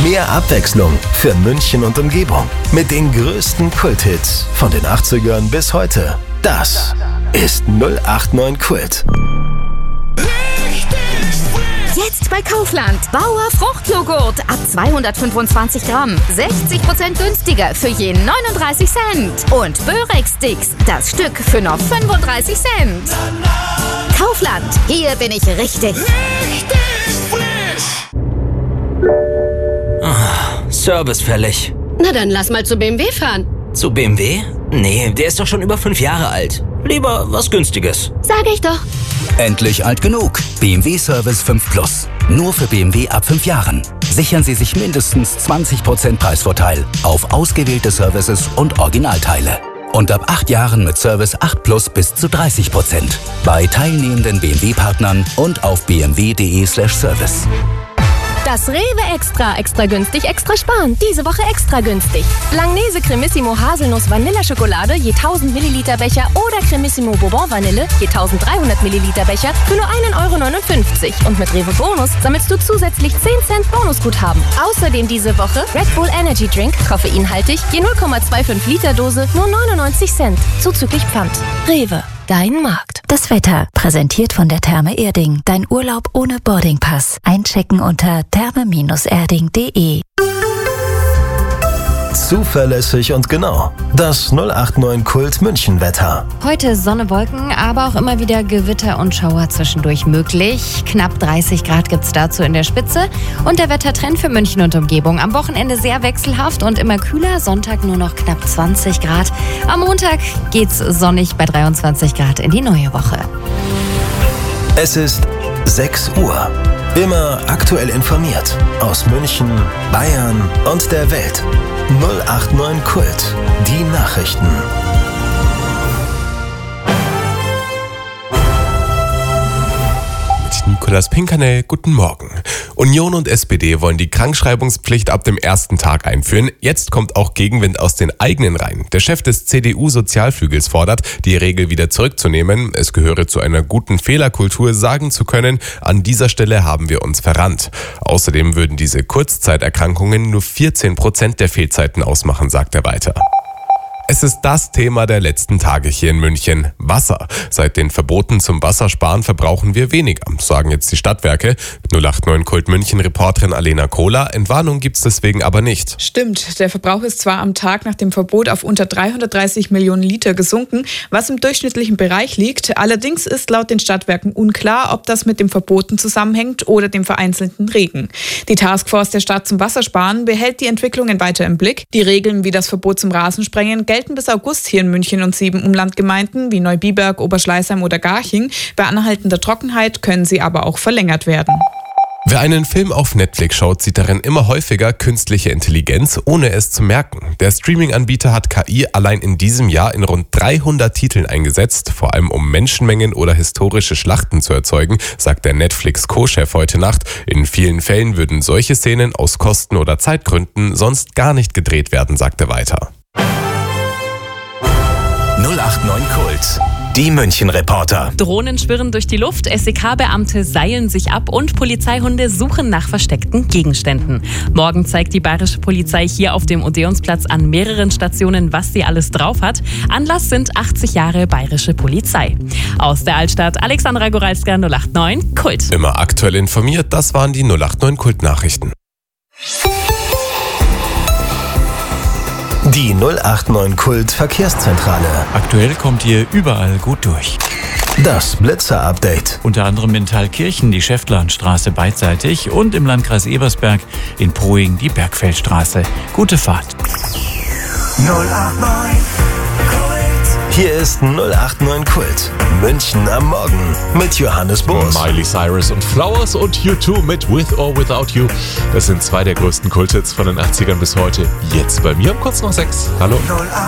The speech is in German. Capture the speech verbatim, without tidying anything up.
Mehr Abwechslung für München und Umgebung. Mit den größten Kulthits von den achtzigern bis heute. Das ist null acht neun Kult. Jetzt bei Kaufland. Bauer Fruchtjoghurt ab zweihundertfünfundzwanzig Gramm. sechzig Prozent günstiger für je neununddreißig Cent. Und Börek-Sticks, das Stück für nur fünfunddreißig Cent. Kaufland, hier bin ich richtig. Richtig frisch. Oh, Service fällig. Na dann lass mal zu B M W fahren. Zu B M W? Nee, der ist doch schon über fünf Jahre alt. Lieber was Günstiges. Sag ich doch. Endlich alt genug. B M W Service fünf Plus. Nur für B M W ab fünf Jahren. Sichern Sie sich mindestens zwanzig Prozent Preisvorteil auf ausgewählte Services und Originalteile. Und ab acht Jahren mit Service acht Plus bis zu dreißig Prozent. Bei teilnehmenden B M W-Partnern und auf b m w punkt d e slash service. Das Rewe Extra, extra günstig, extra sparen. Diese Woche extra günstig. Langnese Cremissimo Haselnuss Vanilleschokolade je tausend Milliliter Becher oder Cremissimo Bourbon Vanille je tausenddreihundert Milliliter Becher für nur ein Euro neunundfünfzig. Und mit Rewe Bonus sammelst du zusätzlich zehn Cent Bonusguthaben. Außerdem diese Woche Red Bull Energy Drink, koffeinhaltig, je null Komma fünfundzwanzig Liter Dose, nur neunundneunzig Cent. Zuzüglich Pfand. Rewe, dein Markt. Das Wetter, präsentiert von der Therme Erding. Dein Urlaub ohne Boardingpass. Einchecken unter therme erding punkt de. Zuverlässig und genau. Das null acht neun Kult München Wetter. Heute Sonne, Wolken, aber auch immer wieder Gewitter und Schauer zwischendurch möglich. Knapp dreißig Grad gibt's dazu in der Spitze. Und der Wettertrend für München und Umgebung. Am Wochenende sehr wechselhaft und immer kühler. Sonntag nur noch knapp zwanzig Grad. Am Montag geht's sonnig bei dreiundzwanzig Grad in die neue Woche. Es ist sechs Uhr. Immer aktuell informiert. Aus München, Bayern und der Welt. null acht neun Kult. Die Nachrichten. Nikolas Pinkernell, guten Morgen. Union und S P D wollen die Krankschreibungspflicht ab dem ersten Tag einführen. Jetzt kommt auch Gegenwind aus den eigenen Reihen. Der Chef des C D U-Sozialflügels fordert, die Regel wieder zurückzunehmen. Es gehöre zu einer guten Fehlerkultur, sagen zu können, an dieser Stelle haben wir uns verrannt. Außerdem würden diese Kurzzeiterkrankungen nur vierzehn Prozent der Fehlzeiten ausmachen, sagt er weiter. Es ist das Thema der letzten Tage hier in München. Wasser. Seit den Verboten zum Wassersparen verbrauchen wir weniger, sagen jetzt die Stadtwerke. null acht neun Kult München-Reporterin Alena Kohler. Entwarnung gibt's deswegen aber nicht. Stimmt, der Verbrauch ist zwar am Tag nach dem Verbot auf unter dreihundertdreißig Millionen Liter gesunken, was im durchschnittlichen Bereich liegt. Allerdings ist laut den Stadtwerken unklar, ob das mit dem Verboten zusammenhängt oder dem vereinzelten Regen. Die Taskforce der Stadt zum Wassersparen behält die Entwicklungen weiter im Blick. Die Regeln wie das Verbot zum Rasensprengen gelten bis August hier in München und sieben Umlandgemeinden wie Neubiberg, Oberschleißheim oder Garching. Bei anhaltender Trockenheit können sie aber auch verlängert werden. Wer einen Film auf Netflix schaut, sieht darin immer häufiger künstliche Intelligenz, ohne es zu merken. Der Streaming-Anbieter hat K I allein in diesem Jahr in rund dreihundert Titeln eingesetzt, vor allem um Menschenmengen oder historische Schlachten zu erzeugen, sagt der Netflix-Co-Chef heute Nacht. In vielen Fällen würden solche Szenen aus Kosten- oder Zeitgründen sonst gar nicht gedreht werden, sagt er weiter. null acht neun Kult. Die München-Reporter. Drohnen schwirren durch die Luft, S E K-Beamte seilen sich ab und Polizeihunde suchen nach versteckten Gegenständen. Morgen zeigt die bayerische Polizei hier auf dem Odeonsplatz an mehreren Stationen, was sie alles drauf hat. Anlass sind achtzig Jahre bayerische Polizei. Aus der Altstadt Alexandra Goralska, null acht neun Kult. Immer aktuell informiert, das waren die null acht neun Kult-Nachrichten. Die null acht neun Kult Verkehrszentrale. Aktuell kommt ihr überall gut durch. Das Blitzer-Update. Unter anderem in Thalkirchen die Schäftlarnstraße beidseitig und im Landkreis Ebersberg in Poing die Bergfeldstraße. Gute Fahrt. null acht neun Kult. Hier ist null acht neun Kult. München am Morgen mit Johannes Boos. Miley Cyrus und Flowers und U zwei mit With or Without You. Das sind zwei der größten Kulthits von den achtzigern bis heute. Jetzt bei mir um kurz nach sechs. Hallo.